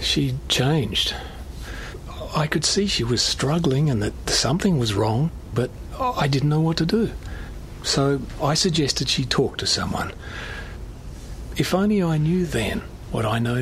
She'd changed. I could see she was struggling and that something was wrong, but I didn't know what to do. So I suggested she talk to someone. If only I knew then what I know